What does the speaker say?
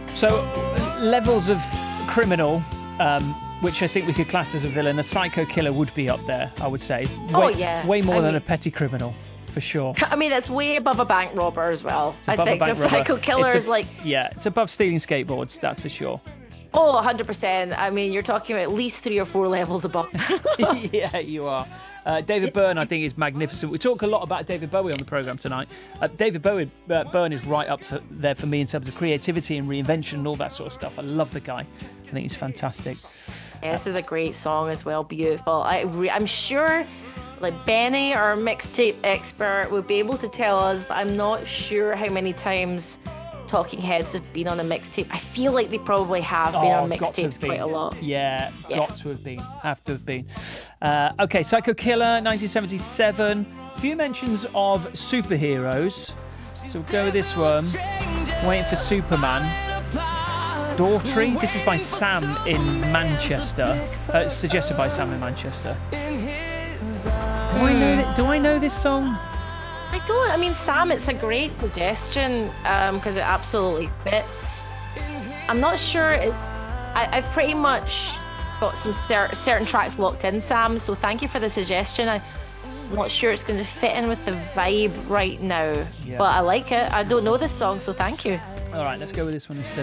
So, levels of criminal, which I think we could class as a villain. A psycho killer would be up there, I would say. Way more than a petty criminal, for sure. I mean, it's way above a bank robber as well. I think the psycho killer is like... Yeah, it's above stealing skateboards, that's for sure. Oh, 100%. I mean, you're talking about at least 3 or 4 levels above. Yeah, you are. David Byrne, I think, is magnificent. We talk a lot about David Bowie on the programme tonight. David Byrne is right up there for me in terms of creativity and reinvention and all that sort of stuff. I love the guy. I think he's fantastic. Yeah, this is a great song as well. Beautiful. I'm sure like Benny, our mixtape expert, will be able to tell us, but I'm not sure how many times Talking Heads have been on a mixtape. I feel like they probably have been on mixtapes quite a lot. Yeah, got to have been. Have to have been. Okay, Psycho Killer, 1977. A few mentions of superheroes. So we'll go with this one. Waiting for Superman. Daughtry. This is by Sam in Manchester. It's suggested by Sam in Manchester. Do I know this song? I don't. I mean, Sam, it's a great suggestion because it absolutely fits. I'm not sure I've pretty much got some certain tracks locked in, Sam, so thank you for the suggestion. I'm not sure it's going to fit in with the vibe right now, but I like it. I don't know this song, so thank you. All right, let's go with this one instead.